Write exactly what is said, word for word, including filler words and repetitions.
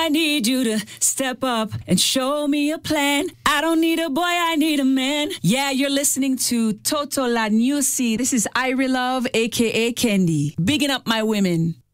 I need you to step up and show me a plan. I don't need a boy, I need a man. Yeah, you're listening to Toto La Nusi. This is Irie Love, aka Kendi. Bigging up my women.